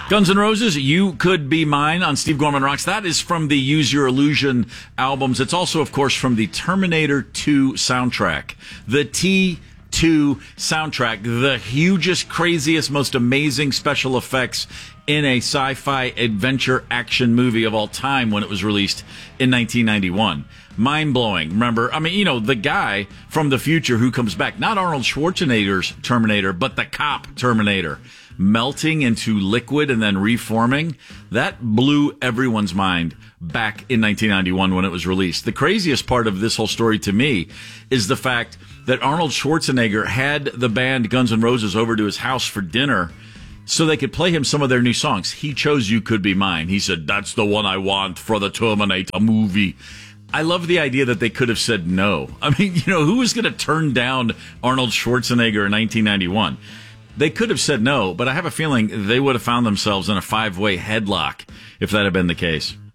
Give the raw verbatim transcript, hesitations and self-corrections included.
Guns N' Roses, You Could Be Mine on Steve Gorman Rocks. That is from the Use Your Illusion albums. It's also, of course, from the Terminator two soundtrack. The T two soundtrack, the hugest, craziest, most amazing special effects in a sci-fi adventure action movie of all time when it was released in nineteen ninety-one. Mind-blowing. Remember, I mean, you know, the guy from the future who comes back, not Arnold Schwarzenegger's Terminator, but the cop Terminator, melting into liquid and then reforming, that blew everyone's mind back in nineteen ninety-one when it was released. The craziest part of this whole story to me is the fact that Arnold Schwarzenegger had the band Guns N' Roses over to his house for dinner so they could play him some of their new songs. He chose You Could Be Mine. He said, that's the one I want for the Terminator movie. I love the idea that they could have said no. I mean, you know, who was going to turn down Arnold Schwarzenegger in nineteen ninety-one? They could have said no, but I have a feeling they would have found themselves in a five-way headlock if that had been the case.